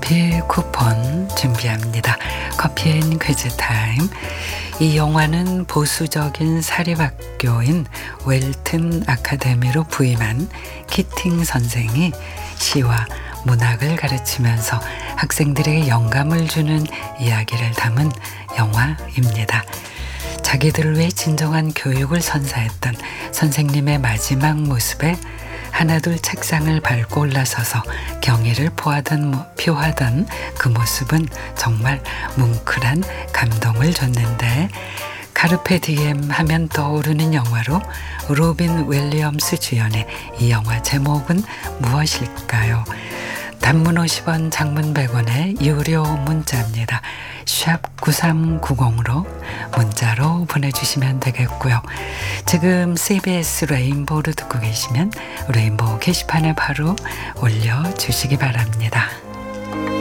커피 쿠폰 준비합니다. 커피앤 퀴즈 타임. 이 영화는 보수적인 사립학교인 웰튼 아카데미로 부임한 키팅 선생이 시와 문학을 가르치면서 학생들에게 영감을 주는 이야기를 담은 영화입니다. 자기들을 위해 진정한 교육을 선사했던 선생님의 마지막 모습에 하나둘 책상을 밟고 올라서서 경의를 표하던 그 모습은 정말 뭉클한 감동을 줬는데, 카르페 디엠 하면 떠오르는 영화로 로빈 윌리엄스 주연의 이 영화 제목은 무엇일까요? 단문 50원, 장문 100원의 유료 문자입니다. 샵 9390으로 문자로 보내주시면 되겠고요. 지금 CBS 레인보우를 듣고 계시면 레인보우 게시판에 바로 올려주시기 바랍니다.